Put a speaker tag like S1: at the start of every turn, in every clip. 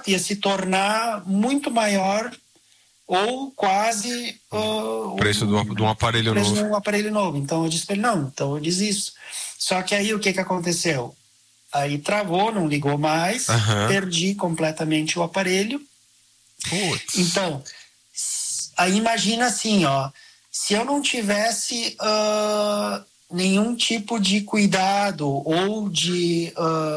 S1: exato, ia se tornar muito maior ou quase
S2: o preço de um aparelho novo.
S1: De um aparelho novo. Então eu disse para ele, não, então eu desisto. Só que aí o que aconteceu? Aí travou, não ligou mais, perdi completamente o aparelho.
S2: Putz.
S1: Então, aí imagina assim, ó, se eu não tivesse nenhum tipo de cuidado ou de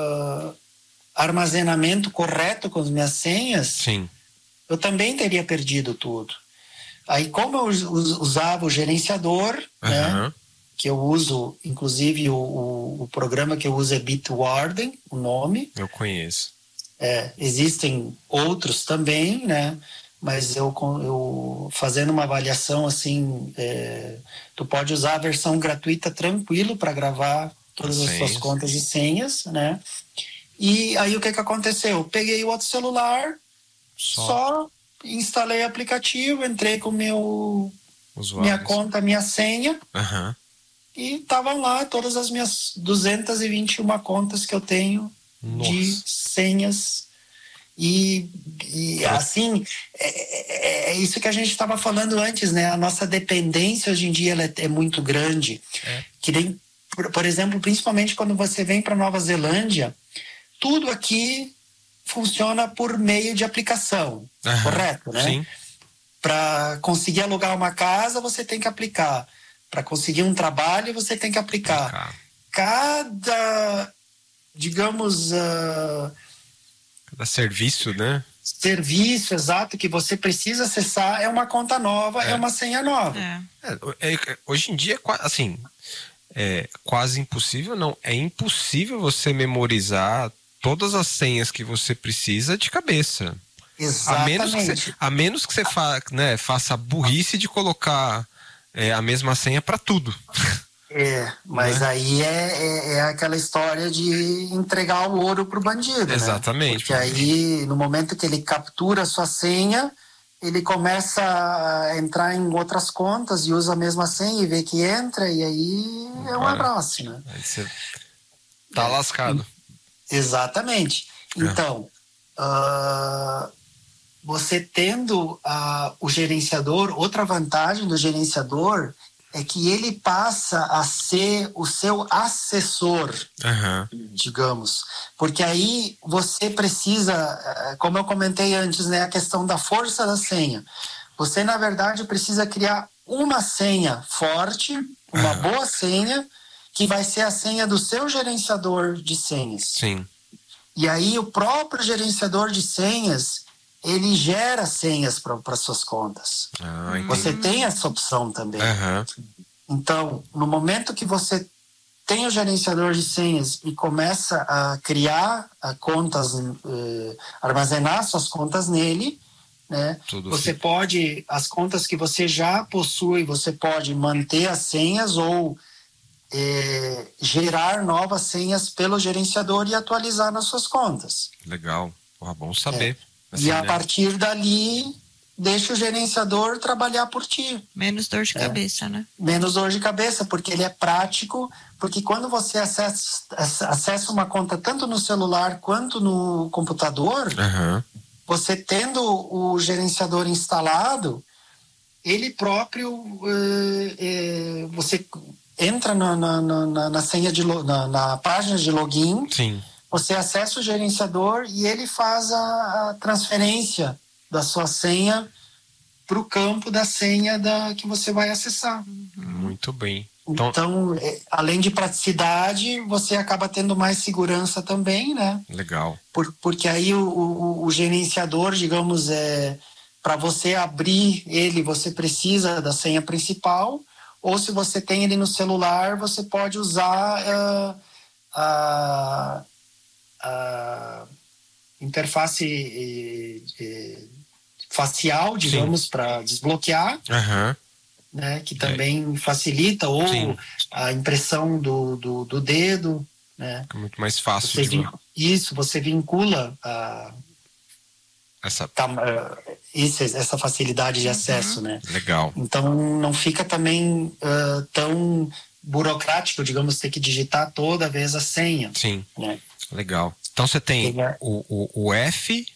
S1: armazenamento correto com as minhas senhas,
S2: sim,
S1: eu também teria perdido tudo. Aí, como eu usava o gerenciador, né, que eu uso, inclusive o programa que eu uso é Bitwarden, o nome.
S2: Eu conheço.
S1: Existem outros também, né? Mas eu fazendo uma avaliação assim, tu pode usar a versão gratuita tranquilo para gravar todas as suas contas e senhas, né? E aí o que aconteceu? Eu peguei o outro celular, só instalei o aplicativo, entrei com minha conta, minha senha, e estavam lá todas as minhas 221 contas que eu tenho de senhas. E assim, é isso que a gente estava falando antes, né? A nossa dependência hoje em dia ela é muito grande. Que nem, por exemplo, principalmente quando você vem para Nova Zelândia, tudo aqui funciona por meio de aplicação, correto, né?
S2: Sim.
S1: Para conseguir alugar uma casa, você tem que aplicar. Para conseguir um trabalho, você tem que aplicar. Cada, digamos...
S2: cada serviço, né?
S1: Serviço, exato, que você precisa acessar é uma conta nova, é uma senha nova.
S2: Hoje em dia, assim, é quase impossível, não. É impossível você memorizar todas as senhas que você precisa de cabeça.
S1: Exatamente.
S2: A menos que você faça a burrice de colocar a mesma senha para tudo.
S1: Mas aí é aquela história de entregar o ouro pro bandido,
S2: exatamente,
S1: né? Porque aí, no momento que ele captura a sua senha, ele começa a entrar em outras contas e usa a mesma senha e vê que entra, e aí é um abraço, né?
S2: Aí você tá lascado.
S1: Exatamente. Então, você tendo o gerenciador, outra vantagem do gerenciador é que ele passa a ser o seu assessor, digamos. Porque aí você precisa, como eu comentei antes, né, a questão da força da senha. Você, na verdade, precisa criar uma senha forte, uma boa senha, que vai ser a senha do seu gerenciador de senhas.
S2: Sim.
S1: E aí o próprio gerenciador de senhas, ele gera senhas para suas contas. Você tem essa opção também. Então, no momento que você tem o gerenciador de senhas e começa a criar contas, armazenar suas contas nele, né? Você pode, as contas que você já possui, você pode manter as senhas ou gerar novas senhas pelo gerenciador e atualizar nas suas contas.
S2: Legal. Bom saber.
S1: Assim, e a partir dali, deixa o gerenciador trabalhar por ti.
S3: Menos dor de cabeça, né?
S1: Menos dor de cabeça, porque ele é prático, porque quando você acessa uma conta tanto no celular quanto no computador, você tendo o gerenciador instalado, ele próprio, você entra na senha na página de login.
S2: Sim.
S1: Você acessa o gerenciador e ele faz a transferência da sua senha para o campo da senha que você vai acessar.
S2: Muito bem.
S1: Então, além de praticidade, você acaba tendo mais segurança também, né?
S2: Legal.
S1: Porque aí o gerenciador, digamos, para você abrir ele, você precisa da senha principal, ou se você tem ele no celular, você pode usar a interface facial, digamos, para desbloquear, né, que também facilita, ou a impressão do dedo, né?
S2: É muito mais fácil.
S1: Você vincula essa facilidade de acesso, né?
S2: Legal.
S1: Então não fica também tão burocrático, digamos, ter que digitar toda vez a senha.
S2: Sim.
S1: Né?
S2: Legal. Então você tem o F,